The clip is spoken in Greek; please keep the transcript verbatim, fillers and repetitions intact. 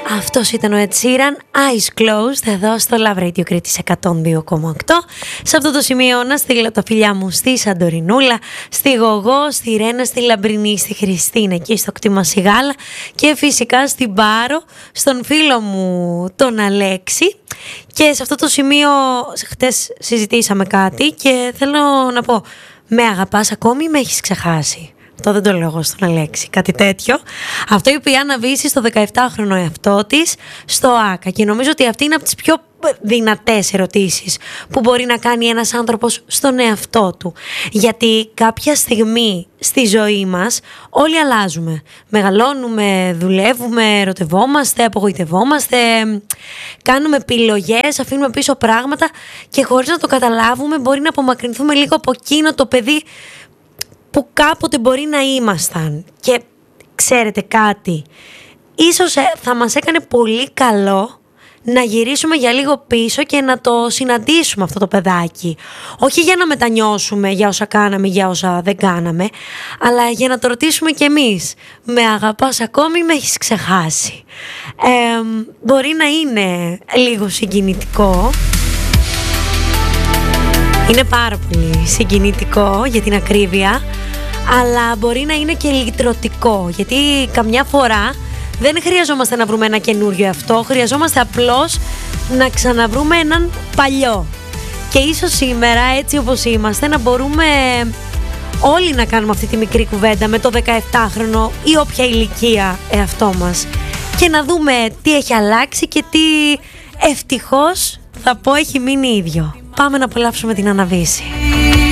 Αυτός ήταν ο Ed Sheeran, Eyes Closed, εδώ στο Love Radio Κρήτης εκατόν δύο κόμμα οκτώ. Σε αυτό το σημείο να στείλω τα φιλιά μου στη Σαντορινούλα, στη Γογό, στη Ρένα, στη Λαμπρινή, στη Χριστίνα, εκεί στο κτήμα Σιγάλα και φυσικά στην Πάρο, στον φίλο μου τον Αλέξη. Και σε αυτό το σημείο χτες συζητήσαμε κάτι και θέλω να πω, με αγαπάς ακόμη ή με έχεις ξεχάσει? Αυτό δεν το λέω εγώ στον Αλέξη, κάτι τέτοιο. Αυτό είπε η Άννα Βύση στο δεκαεπτάχρονο εαυτό της στο ΆΚΑ και νομίζω ότι αυτή είναι από τις πιο δυνατές ερωτήσεις που μπορεί να κάνει ένας άνθρωπος στον εαυτό του. Γιατί κάποια στιγμή στη ζωή μας όλοι αλλάζουμε. Μεγαλώνουμε, δουλεύουμε, ερωτευόμαστε, απογοητευόμαστε, κάνουμε επιλογές, αφήνουμε πίσω πράγματα και χωρίς να το καταλάβουμε μπορεί να απομακρυνθούμε λίγο από εκείνο το παιδί που κάποτε μπορεί να ήμασταν. Και ξέρετε κάτι, ίσως θα μας έκανε πολύ καλό να γυρίσουμε για λίγο πίσω και να το συναντήσουμε αυτό το παιδάκι. Όχι για να μετανιώσουμε για όσα κάναμε, για όσα δεν κάναμε, αλλά για να το ρωτήσουμε κι εμείς. Με αγαπάς ακόμη ή με έχεις ξεχάσει? Ε, μπορεί να είναι λίγο συγκινητικό. Είναι πάρα πολύ συγκινητικό για την ακρίβεια, αλλά μπορεί να είναι και λυτρωτικό, γιατί καμιά φορά δεν χρειαζόμαστε να βρούμε ένα καινούριο εαυτό, χρειαζόμαστε απλώς να ξαναβρούμε έναν παλιό. Και ίσως σήμερα, έτσι όπως είμαστε, να μπορούμε όλοι να κάνουμε αυτή τη μικρή κουβέντα με το δεκαεπτάχρονο ή όποια ηλικία εαυτό μας και να δούμε τι έχει αλλάξει και τι ευτυχώς θα πω έχει μείνει ίδιο. Πάμε να απολαύσουμε την Άννα Βύση.